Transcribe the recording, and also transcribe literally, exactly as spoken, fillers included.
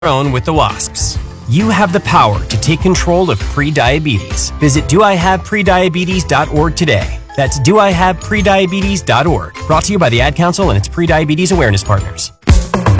own with the wasps. You have the power to take control of prediabetes. Visit do I have prediabetes dot org today. That's do I have prediabetes dot org. Brought to you by the Ad Council and its prediabetes awareness partners.